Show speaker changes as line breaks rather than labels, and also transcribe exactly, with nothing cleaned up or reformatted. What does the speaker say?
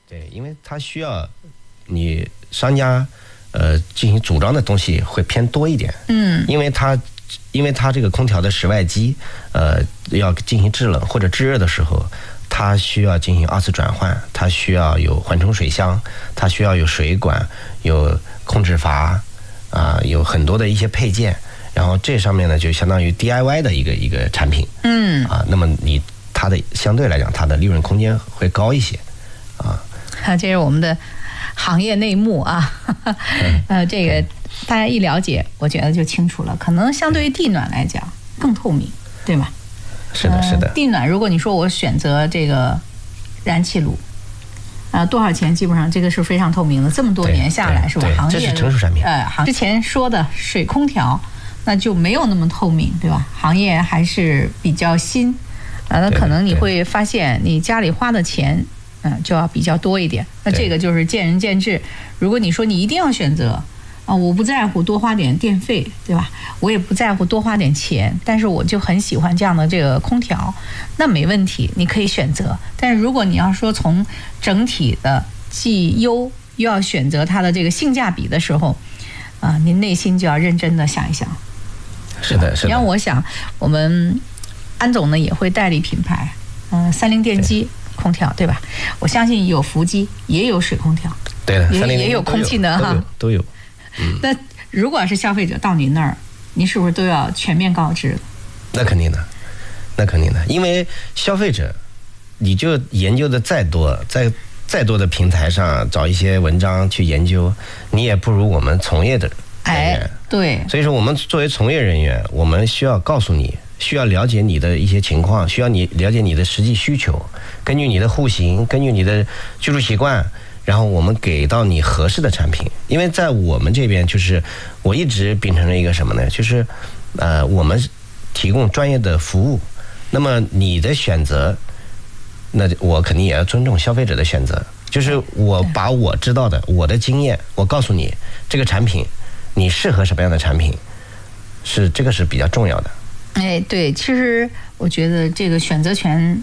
对，因为它需要你商家呃进行组装的东西会偏多一点。嗯，因为它因为它这个空调的室外机呃要进行制冷或者制热的时候，它需要进行二次转换，它需要有缓冲水箱，它需要有水管，有控制阀啊、呃，有很多的一些配件。然后这上面呢，就相当于 D I Y 的一个一个产品。嗯啊，那么你它的相对来讲，它的利润空间会高一些啊。
啊，这是我们的行业内幕啊。呃，这个大家一了解，我觉得就清楚了。可能相对于地暖来讲更透明，对吗？
是的，是的。
呃、地暖，如果你说我选择这个燃气炉，啊、呃，多少钱？基本上这个是非常透明的，这么多年下来是吧？行业
这是成熟产品。
呃，行之前说的水空调，那就没有那么透明，对吧？行业还是比较新，啊，那可能你会发现你家里花的钱，嗯、呃，就要比较多一点。那这个就是见仁见智。如果你说你一定要选择。啊，我不在乎多花点电费，对吧？我也不在乎多花点钱，但是我就很喜欢这样的这个空调，那没问题，你可以选择。但是如果你要说从整体的既优又要选择它的这个性价比的时候，啊、呃，您内心就要认真的想一想。
是的，是的。
你让我想，我们安总呢也会代理品牌，嗯、呃，三菱电机空调，对吧？我相信有伏机，也有水空调，
对的，
也也有空气能哈，
都有。
那如果是消费者到您那儿，您是不是都要全面告知？
那肯定的，那肯定的，因为消费者，你就研究的再多，在再多的平台上找一些文章去研究，你也不如我们从业的人员。
哎，对。
所以说，我们作为从业人员，我们需要告诉你，需要了解你的一些情况，需要你了解你的实际需求，根据你的户型，根据你的居住习惯。然后我们给到你合适的产品，因为在我们这边就是我一直秉承了一个什么呢？就是呃，我们提供专业的服务，那么你的选择，那我肯定也要尊重消费者的选择。就是我把我知道的，我的经验，我告诉你这个产品，你适合什么样的产品，是这个是比较重要的。
哎，对，其实我觉得这个选择权